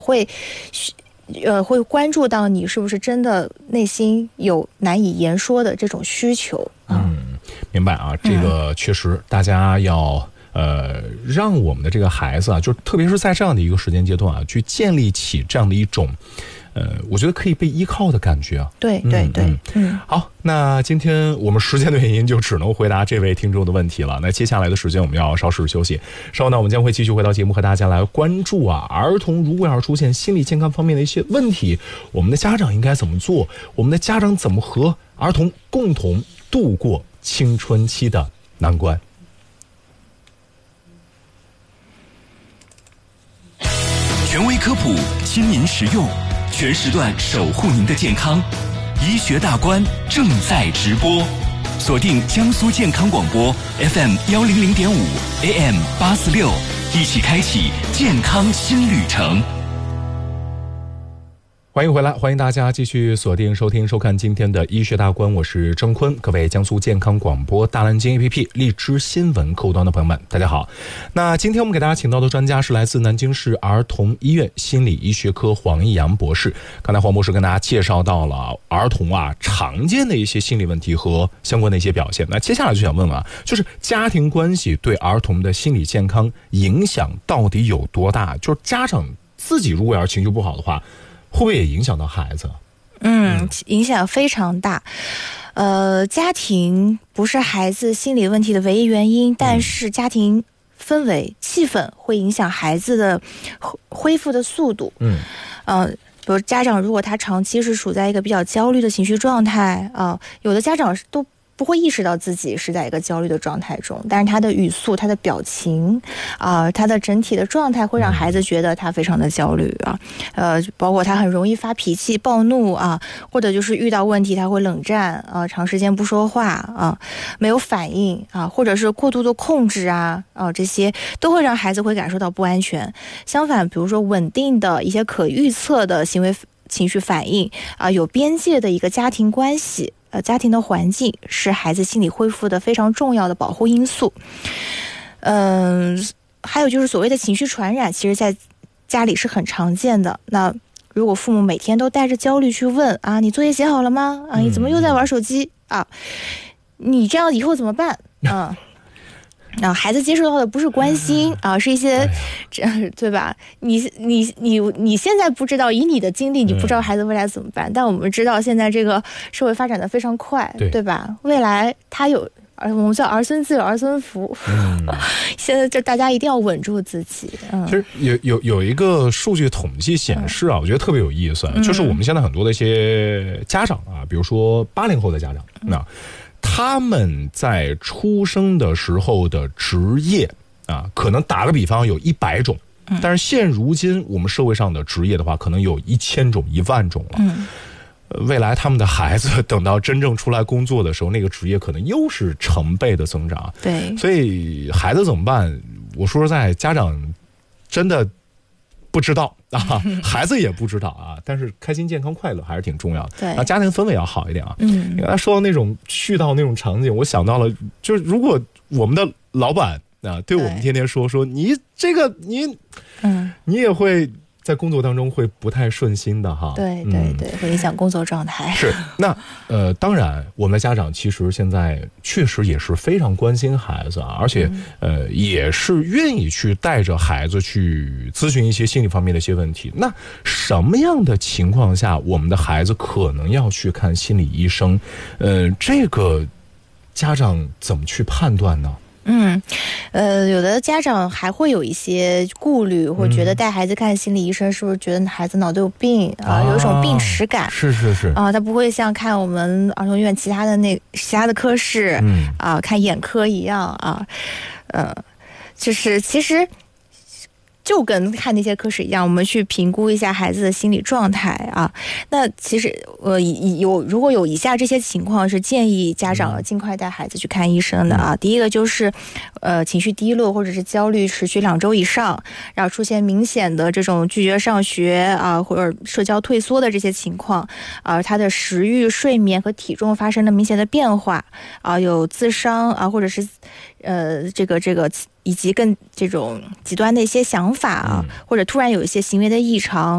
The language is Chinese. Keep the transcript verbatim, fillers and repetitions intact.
会呃会关注到你是不是真的内心有难以言说的这种需求。 嗯，明白啊，这个确实大家要呃让我们的这个孩子啊，就特别是在这样的一个时间阶段啊，去建立起这样的一种呃，我觉得可以被依靠的感觉啊。 对对对，嗯， 嗯好，那今天我们时间的原因就只能回答这位听众的问题了。那接下来的时间我们要稍事休息，稍后呢我们将会继续回到节目，和大家来关注啊，儿童如果要是出现心理健康方面的一些问题，我们的家长应该怎么做？我们的家长怎么和儿童共同度过青春期的难关？ 权威科普，亲民实用，全时段守护您的健康。医学大观正在直播，锁定江苏健康广播 F M 幺零零点五 A M 八四六，一起开启健康新旅程。 欢迎回来，欢迎大家继续锁定收听收看今天的医学大观，我是郑坤。各位江苏健康广播大蓝鲸 A P P 荔枝新闻客户端的朋友们，大家好。那今天我们给大家请到的专家是来自南京市儿童医院心理医学科黄一阳博士。刚才黄博士跟大家介绍到了儿童啊常见的一些心理问题和相关的一些表现。那接下来就想问问啊，就是家庭关系对儿童的心理健康影响到底有多大？就是家长自己如果要是情绪不好的话，会不会也影响到孩子？ 嗯，影响非常大。呃，家庭不是孩子心理问题的唯一原因，但是家庭氛围、气氛会影响孩子的恢复的速度。嗯，呃，比如家长如果他长期是处在一个比较焦虑的情绪状态啊、呃，有的家长都不会意识到自己是在一个焦虑的状态中，但是他的语速、他的表情啊、呃，他的整体的状态会让孩子觉得他非常的焦虑啊，呃，包括他很容易发脾气、暴怒啊，或者就是遇到问题他会冷战啊，长时间不说话啊，没有反应啊，或者是过度的控制啊啊，这些都会让孩子会感受到不安全。相反，比如说稳定的一些可预测的行为情绪反应啊，有边界的一个家庭关系。呃，家庭的环境是孩子心理恢复的非常重要的保护因素。嗯、呃，还有就是所谓的情绪传染，其实在家里是很常见的。那如果父母每天都带着焦虑去问啊，你作业写好了吗？啊，你怎么又在玩手机啊？你这样以后怎么办？啊。啊，孩子接受到的不是关心啊，是一些，这、哎、对吧？你你你你现在不知道，以你的经历，你不知道孩子未来怎么办。嗯、但我们知道，现在这个社会发展的非常快，对, 对吧？未来他有，我们叫儿孙自有儿孙福。嗯、现在就大家一定要稳住自己。嗯、 其实有有有一个数据统计显示啊，嗯、我觉得特别有意思，嗯、就是我们现在很多的一些家长啊，比如说八零后的家长，那。嗯他们在出生的时候的职业啊，可能打个比方有一百种，但是现如今我们社会上的职业的话，可能有一千种、一万种了。嗯，未来他们的孩子等到真正出来工作的时候，那个职业可能又是成倍的增长。 对， 所以孩子怎么办？我说实在，家长真的不知道啊，孩子也不知道啊，但是开心、健康、快乐还是挺重要的。 对， 啊，家庭氛围要好一点啊。 嗯， 你刚才说到那种絮叨那种场景，我想到了，就是如果我们的老板啊，对我们天天说说你这个你，嗯，你也会在工作当中会不太顺心的哈。 对对对，嗯、会影响工作状态。 是，那呃，当然，我们的家长其实现在确实也是非常关心孩子啊，而且、嗯、呃，也是愿意去带着孩子去咨询一些心理方面的一些问题。那什么样的情况下，我们的孩子可能要去看心理医生？呃，这个家长怎么去判断呢？ 嗯，呃，有的家长还会有一些顾虑，或觉得带孩子看心理医生是不是觉得孩子脑子有病啊、呃，有一种病耻感。 是是是啊，他不会像看我们儿童医院其他的那其他的科室，嗯啊，看眼科一样啊，呃，就是其实。就跟看那些科室一样，我们去评估一下孩子的心理状态啊。那其实呃有如果有以下这些情况，是建议家长尽快带孩子去看医生的啊。嗯、第一个就是呃情绪低落或者是焦虑持续两周以上，然后出现明显的这种拒绝上学啊或者社交退缩的这些情况啊，他的食欲、睡眠和体重发生了明显的变化啊，有自伤啊或者是呃这个这个。以及更这种极端的一些想法啊，或者突然有一些行为的异常。